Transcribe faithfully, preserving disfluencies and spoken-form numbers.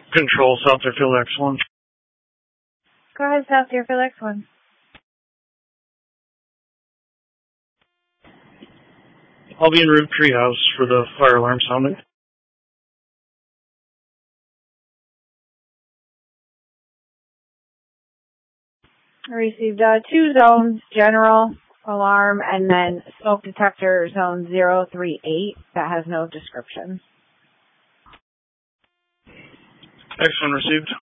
Control, South Deerfield X one. Go ahead, South Deerfield X one. I'll be en route treehouse for the fire alarm sounding. I received uh, two zones, general alarm, and then smoke detector zone zero three eight that has no description. X one received.